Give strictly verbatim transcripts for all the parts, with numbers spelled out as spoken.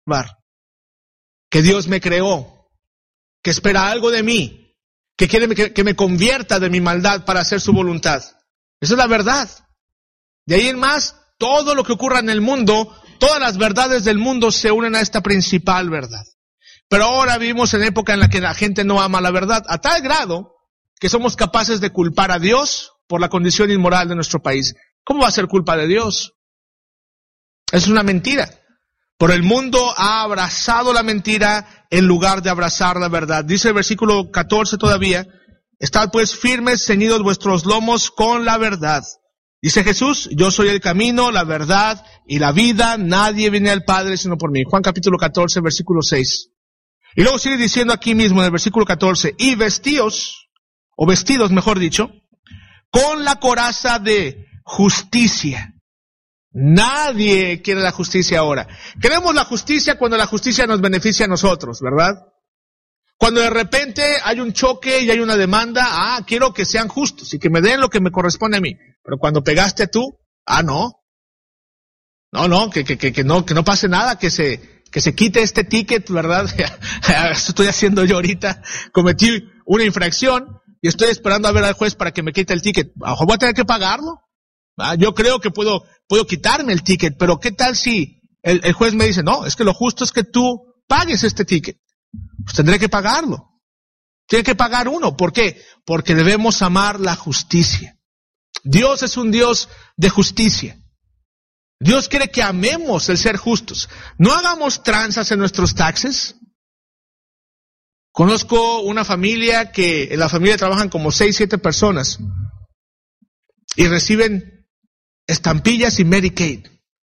que Dios me creó, que espera algo de mí, que quiere que, que me convierta de mi maldad para hacer su voluntad. Esa es la verdad. De ahí en más, todo lo que ocurra en el mundo, todas las verdades del mundo se unen a esta principal verdad. Pero ahora vivimos en época en la que la gente no ama la verdad, a tal grado que somos capaces de culpar a Dios por la condición inmoral de nuestro país. ¿Cómo va a ser culpa de Dios? Es una mentira. Por el mundo ha abrazado la mentira en lugar de abrazar la verdad. Dice el versículo catorce todavía, estad pues firmes, ceñidos vuestros lomos con la verdad. Dice Jesús, yo soy el camino, la verdad y la vida, nadie viene al Padre sino por mí. Juan capítulo catorce, versículo seis. Y luego sigue diciendo aquí mismo en el versículo catorce, y vestíos, o vestidos mejor dicho, con la coraza de justicia. Nadie quiere la justicia ahora. Queremos la justicia cuando la justicia nos beneficia a nosotros, ¿verdad? Cuando de repente hay un choque y hay una demanda, ah, quiero que sean justos y que me den lo que me corresponde a mí. Pero cuando pegaste tú, ah, no. No, no, que, que, que, que no, que no pase nada, que se, que se quite este ticket, ¿verdad? Esto estoy haciendo yo ahorita. Cometí una infracción y estoy esperando a ver al juez para que me quite el ticket. ¿A voy a tener que pagarlo? Ah, yo creo que puedo, puedo quitarme el ticket, pero ¿qué tal si el, el juez me dice, no, es que lo justo es que tú pagues este ticket? Pues tendré que pagarlo. Tiene que pagar uno. ¿Por qué? Porque debemos amar la justicia. Dios es un Dios de justicia. Dios quiere que amemos el ser justos. No hagamos tranzas en nuestros taxes. Conozco una familia que en la familia trabajan como seis, siete personas y reciben estampillas y Medicaid.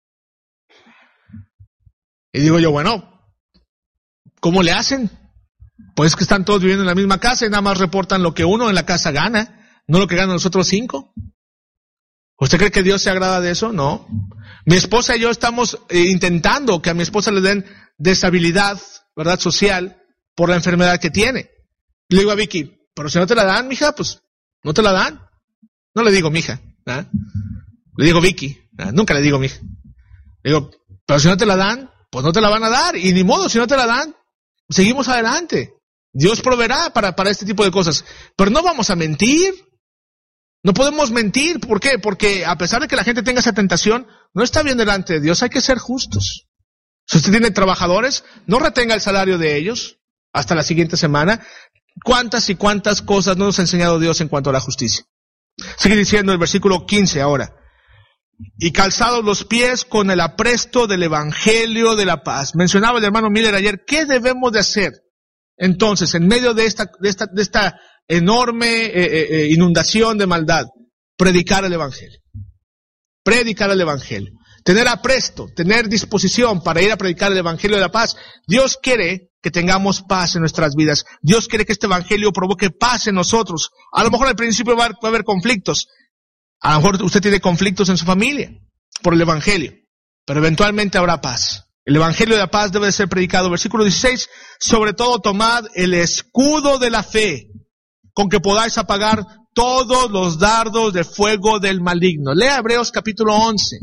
Y digo yo, bueno, ¿cómo le hacen? Pues que están todos viviendo en la misma casa y nada más reportan lo que uno en la casa gana, no lo que ganan los otros cinco. ¿Usted cree que Dios se agrada de eso? No. Mi esposa y yo estamos eh, intentando que a mi esposa le den deshabilidad, ¿verdad?, social por la enfermedad que tiene. Y le digo a Vicky, pero si no te la dan, mija, pues no te la dan. No le digo mija, ¿eh? Le digo Vicky, ¿eh? Nunca le digo mija. Le digo, pero si no te la dan, pues no te la van a dar. Y ni modo, si no te la dan, seguimos adelante. Dios proveerá para, para este tipo de cosas. Pero no vamos a mentir. No podemos mentir. ¿Por qué? Porque a pesar de que la gente tenga esa tentación, no está bien delante de Dios. Hay que ser justos. Si usted tiene trabajadores, no retenga el salario de ellos hasta la siguiente semana. ¿Cuántas y cuántas cosas no nos ha enseñado Dios en cuanto a la justicia? Sigue diciendo el versículo quince ahora. Y calzados los pies con el apresto del evangelio de la paz. Mencionaba el hermano Miller ayer, ¿qué debemos de hacer? Entonces, en medio de esta, de esta, de esta enorme eh, eh, inundación de maldad, predicar el evangelio. Predicar el evangelio. Tener apresto, tener disposición para ir a predicar el evangelio de la paz. Dios quiere que tengamos paz en nuestras vidas. Dios quiere que este evangelio provoque paz en nosotros. A lo mejor al principio va a haber conflictos. A lo mejor usted tiene conflictos en su familia por el evangelio, pero eventualmente habrá paz. El evangelio de la paz debe de ser predicado. Versículo dieciséis, sobre todo tomad el escudo de la fe, con que podáis apagar todos los dardos de fuego del maligno. Lea Hebreos capítulo once.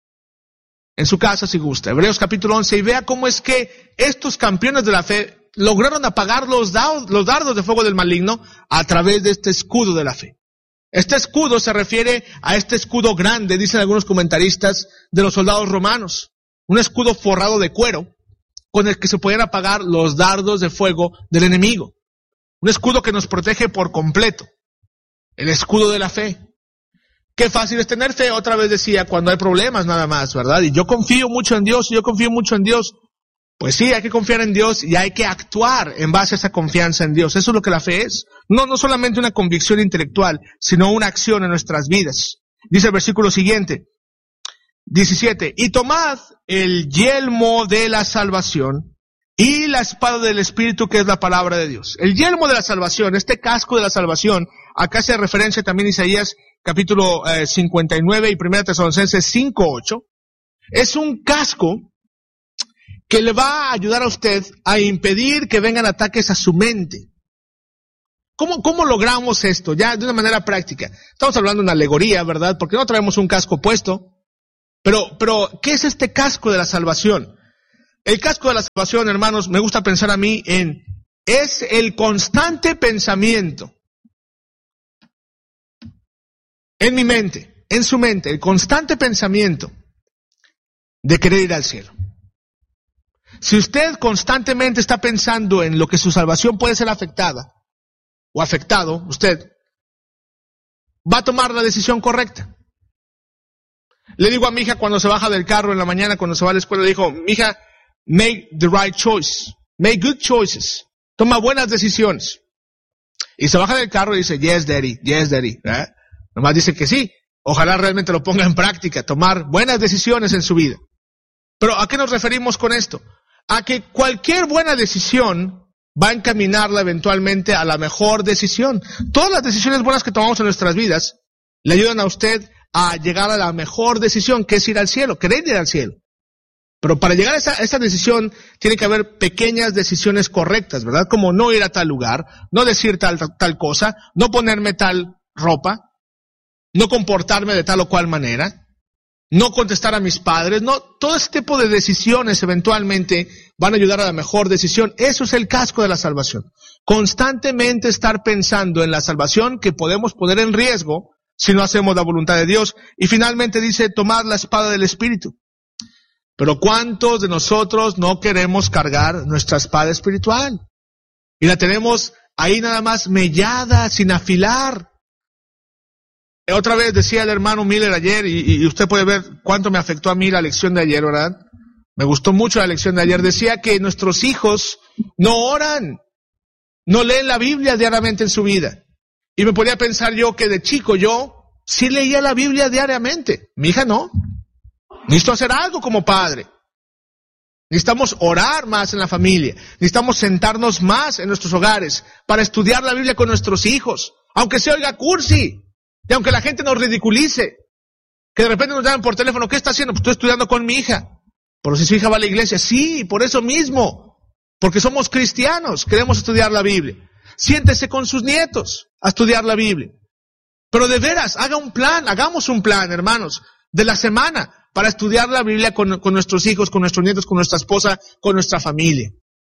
En su casa si gusta. Hebreos capítulo once y vea cómo es que estos campeones de la fe lograron apagar los dardos, los dardos de fuego del maligno a través de este escudo de la fe. Este escudo se refiere a este escudo grande, dicen algunos comentaristas, de los soldados romanos. Un escudo forrado de cuero con el que se podían apagar los dardos de fuego del enemigo. Un escudo que nos protege por completo. El escudo de la fe. Qué fácil es tener fe, otra vez decía, cuando hay problemas nada más, ¿verdad? Y yo confío mucho en Dios, y yo confío mucho en Dios. Pues sí, hay que confiar en Dios y hay que actuar en base a esa confianza en Dios. Eso es lo que la fe es. No, no solamente una convicción intelectual, sino una acción en nuestras vidas. Dice el versículo siguiente, diecisiete, y tomad el yelmo de la salvación y la espada del Espíritu, que es la palabra de Dios. El yelmo de la salvación, este casco de la salvación, acá hace referencia también a Isaías capítulo eh, cincuenta y nueve y primera Tesalonicenses cinco ocho. Es un casco que le va a ayudar a usted a impedir que vengan ataques a su mente. ¿Cómo, cómo logramos esto? Ya de una manera práctica. Estamos hablando de una alegoría, ¿verdad? Porque no traemos un casco puesto. Pero, pero, ¿qué es este casco de la salvación? El casco de la salvación, hermanos, me gusta pensar a mí en, es el constante pensamiento en mi mente, en su mente, el constante pensamiento de querer ir al cielo. Si usted constantemente está pensando en lo que su salvación puede ser afectada o afectado, usted va a tomar la decisión correcta. Le digo a mi hija cuando se baja del carro en la mañana, cuando se va a la escuela, le digo, mi hija, make the right choice, make good choices, toma buenas decisiones. Y se baja del carro y dice, yes, daddy, yes, daddy. ¿Eh? Nomás dice que sí. Ojalá realmente lo ponga en práctica, tomar buenas decisiones en su vida. Pero ¿a qué nos referimos con esto? A que cualquier buena decisión va a encaminarla eventualmente a la mejor decisión. Todas las decisiones buenas que tomamos en nuestras vidas le ayudan a usted a llegar a la mejor decisión, que es ir al cielo, querer ir al cielo. Pero para llegar a esa, a esa decisión tiene que haber pequeñas decisiones correctas, ¿verdad? Como no ir a tal lugar, no decir tal, tal, tal cosa, no ponerme tal ropa, no comportarme de tal o cual manera, no contestar a mis padres, no, todo ese tipo de decisiones eventualmente van a ayudar a la mejor decisión. Eso es el casco de la salvación. Constantemente estar pensando en la salvación que podemos poner en riesgo si no hacemos la voluntad de Dios. Y finalmente dice, tomar la espada del Espíritu. Pero ¿cuántos de nosotros no queremos cargar nuestra espada espiritual? Y la tenemos ahí nada más mellada, sin afilar. Otra vez decía el hermano Miller ayer, y, y usted puede ver cuánto me afectó a mí la lección de ayer, ¿verdad? Me gustó mucho la lección de ayer. Decía que nuestros hijos no oran, no leen la Biblia diariamente en su vida. Y me ponía a pensar yo que de chico yo sí leía la Biblia diariamente. Mi hija no. Necesito hacer algo como padre. Necesitamos orar más en la familia. Necesitamos sentarnos más en nuestros hogares para estudiar la Biblia con nuestros hijos. Aunque se oiga cursi. Y aunque la gente nos ridiculice, que de repente nos llaman por teléfono, ¿qué está haciendo? Pues estoy estudiando con mi hija. Pero si su hija va a la iglesia, sí, por eso mismo. Porque somos cristianos, queremos estudiar la Biblia. Siéntese con sus nietos a estudiar la Biblia. Pero de veras, haga un plan, hagamos un plan, hermanos, de la semana para estudiar la Biblia con, con nuestros hijos, con nuestros nietos, con nuestra esposa, con nuestra familia.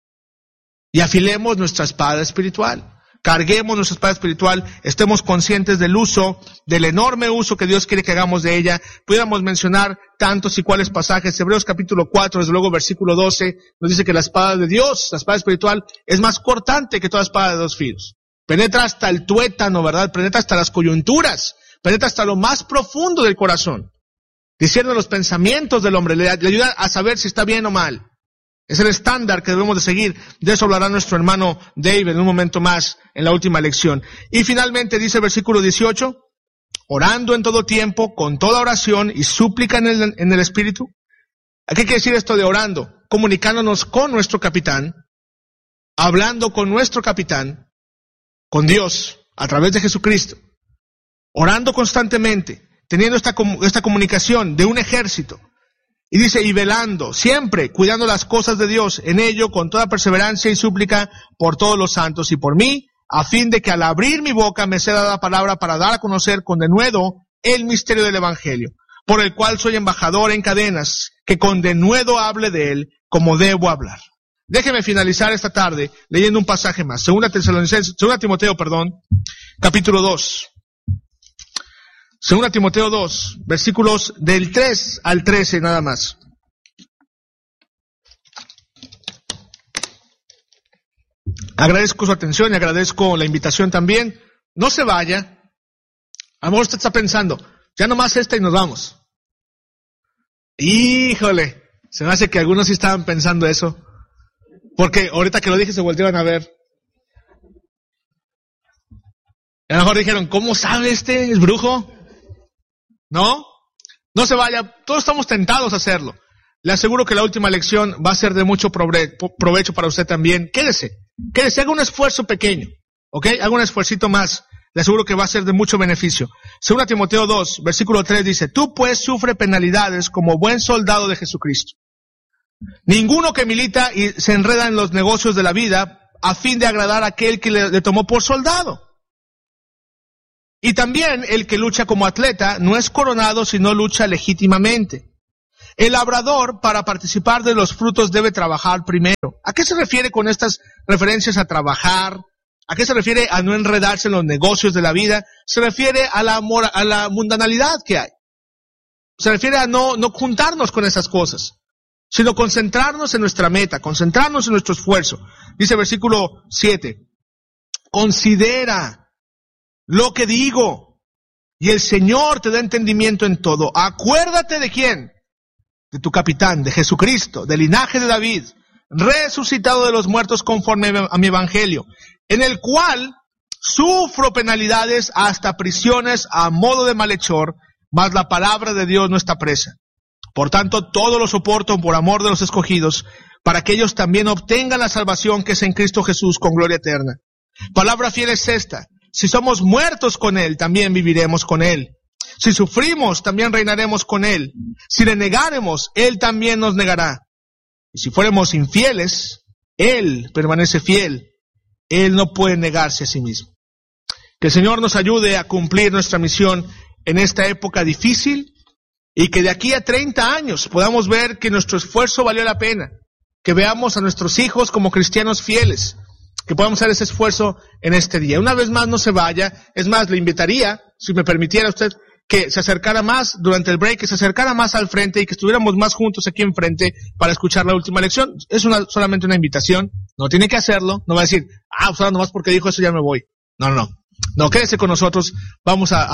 Y afilemos nuestra espada espiritual. Carguemos nuestra espada espiritual, estemos conscientes del uso, del enorme uso que Dios quiere que hagamos de ella. Pudiéramos mencionar tantos y cuales pasajes. Hebreos capítulo cuatro, desde luego versículo doce, nos dice que la espada de Dios, la espada espiritual, es más cortante que toda espada de dos filos. Penetra hasta el tuétano, ¿verdad? Penetra hasta las coyunturas, penetra hasta lo más profundo del corazón. Discierne los pensamientos del hombre, le, le ayuda a saber si está bien o mal. Es el estándar que debemos de seguir. De eso hablará nuestro hermano David en un momento más en la última lección. Y finalmente dice el versículo dieciocho, orando en todo tiempo, con toda oración y súplica en el, en el Espíritu. ¿A qué quiere decir esto de orando? Comunicándonos con nuestro capitán, hablando con nuestro capitán, con Dios, a través de Jesucristo. Orando constantemente, teniendo esta, esta comunicación de un ejército. Y dice, y velando, siempre cuidando las cosas de Dios, en ello con toda perseverancia y súplica por todos los santos y por mí, a fin de que al abrir mi boca me sea dada la palabra para dar a conocer con denuedo el misterio del Evangelio, por el cual soy embajador en cadenas, que con denuedo hable de él como debo hablar. Déjeme finalizar esta tarde leyendo un pasaje más. Segunda Tesalonicenses, Segunda Timoteo, perdón, capítulo dos. Segunda Timoteo dos, versículos del tres al trece nada más. Agradezco su atención y agradezco la invitación también. No se vaya. A lo mejor usted está pensando, ya nomás esta y nos vamos. Híjole, se me hace que algunos sí estaban pensando eso. Porque ahorita que lo dije se volvieron a ver. A lo mejor dijeron, ¿cómo sabe este? ¿Es brujo? ¿No? No se vaya, todos estamos tentados a hacerlo. Le aseguro que la última lección va a ser de mucho provecho para usted también. Quédese, quédese, haga un esfuerzo pequeño, ¿ok? Haga un esfuercito más. Le aseguro que va a ser de mucho beneficio. Segunda Timoteo dos, versículo tres dice, tú pues sufre penalidades como buen soldado de Jesucristo. Ninguno que milita y se enreda en los negocios de la vida a fin de agradar a aquel que le, le tomó por soldado. Y también el que lucha como atleta no es coronado, sino lucha legítimamente. El labrador, para participar de los frutos, debe trabajar primero. ¿A qué se refiere con estas referencias a trabajar? ¿A qué se refiere a no enredarse en los negocios de la vida? Se refiere a la, a la mundanalidad que hay. Se refiere a no, no juntarnos con esas cosas, sino concentrarnos en nuestra meta, concentrarnos en nuestro esfuerzo. Dice versículo siete, considera lo que digo, y el Señor te da entendimiento en todo. Acuérdate de quién, de tu capitán, de Jesucristo, del linaje de David, resucitado de los muertos conforme a mi evangelio, en el cual sufro penalidades hasta prisiones a modo de malhechor, mas la palabra de Dios no está presa. Por tanto, todo lo soporto por amor de los escogidos, para que ellos también obtengan la salvación que es en Cristo Jesús con gloria eterna. Palabra fiel es esta: si somos muertos con Él, también viviremos con Él. Si sufrimos, también reinaremos con Él. Si le negáremos, Él también nos negará. Y si fuéramos infieles, Él permanece fiel. Él no puede negarse a sí mismo. Que el Señor nos ayude a cumplir nuestra misión en esta época difícil, y que de aquí a treinta años podamos ver que nuestro esfuerzo valió la pena, que veamos a nuestros hijos como cristianos fieles, que podamos hacer ese esfuerzo en este día. Una vez más, no se vaya. Es más, le invitaría, si me permitiera usted, que se acercara más durante el break, que se acercara más al frente y que estuviéramos más juntos aquí enfrente para escuchar la última lección. Es una, solamente una invitación, no tiene que hacerlo, no va a decir, ah, pues ahora nomás porque dijo eso ya me voy. No, no, no. No, quédese con nosotros, vamos a,